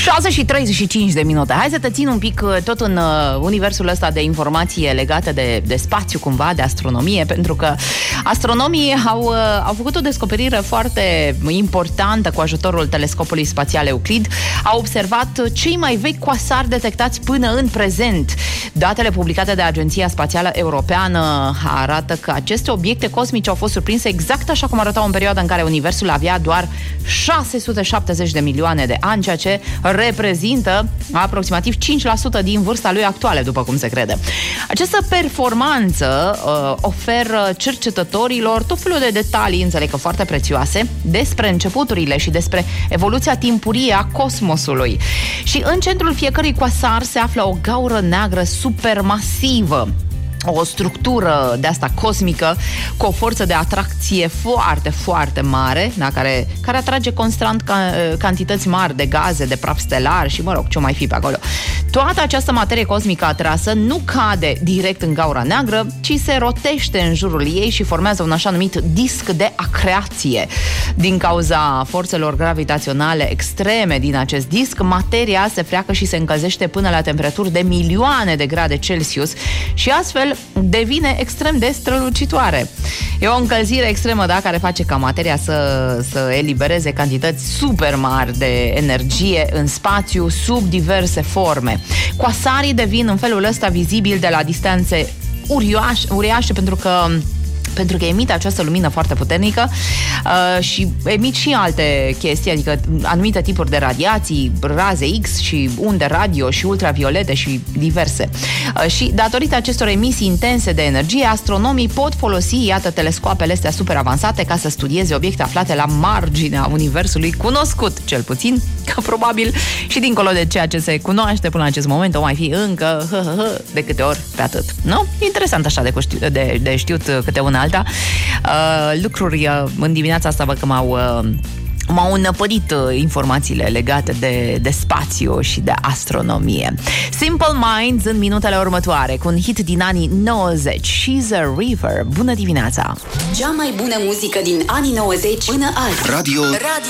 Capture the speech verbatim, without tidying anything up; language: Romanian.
șase și treizeci și cinci de minute. Hai să te țin un pic tot în uh, universul ăsta de informație legate de, de spațiu, cumva, de astronomie, pentru că astronomii au, uh, au făcut o descoperire foarte importantă cu ajutorul telescopului spațial Euclid. Au observat cei mai vechi quasari detectați până în prezent. Datele publicate de Agenția Spațială Europeană arată că aceste obiecte cosmice au fost surprinse exact așa cum arătau în perioada în care Universul avea doar șase sute șaptezeci de milioane de ani, ceea ce reprezintă aproximativ cinci la sută din vârsta lui actuală, după cum se crede. Această performanță uh, oferă cercetătorilor tot felul de detalii, înțeleg că foarte prețioase, despre începuturile și despre evoluția timpurie a cosmosului. Și în centrul fiecărui quasar se află o gaură neagră supermasivă, o structură de asta cosmică cu o forță de atracție foarte, foarte mare, da, care, care atrage constant ca, cantități mari de gaze, de praf stelar și, mă rog, ce mai fi pe acolo. Toată această materie cosmică atrasă nu cade direct în gaura neagră, ci se rotește în jurul ei și formează un așa numit disc de acreație. Din cauza forțelor gravitaționale extreme din acest disc, materia se freacă și se încălzește până la temperaturi de milioane de grade Celsius și astfel devine extrem de strălucitoare. E o încălzire extremă, da, care face ca materia să, să elibereze cantități super mari de energie în spațiu sub diverse forme. Quasarii devin în felul ăsta vizibili de la distanțe uriașe, uriașe pentru că pentru că emite această lumină foarte puternică uh, și emit și alte chestii, adică anumite tipuri de radiații, raze X și unde radio și ultraviolete și diverse. Uh, și datorită acestor emisii intense de energie, astronomii pot folosi, iată, telescoapele astea super avansate ca să studieze obiecte aflate la marginea universului cunoscut, cel puțin, că probabil și dincolo de ceea ce se cunoaște până în acest moment, o mai fi încă hă, hă, hă, de câte ori pe atât. Nu? Interesant așa de, de, de știut câte una alta. Uh, lucruri uh, în dimineața asta văd că m-au uh, m-au înăpădit uh, informațiile legate de, de spațiu și de astronomie. Simple Minds în minutele următoare cu un hit din anii nouăzeci, She's a River. Bună dimineața! Cea mai bună muzică din anii nouăzeci până azi. Radio, Radio.